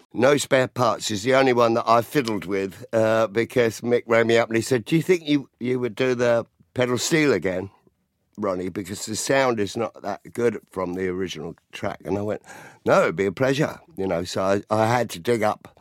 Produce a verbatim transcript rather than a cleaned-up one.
No Spare Parts is the only one that I fiddled with uh, because Mick rang me up and he said, do you think you, you would do the pedal steel again, Ronnie, because the sound is not that good from the original track? And I went, no, it'd be a pleasure, you know. So I, I had to dig up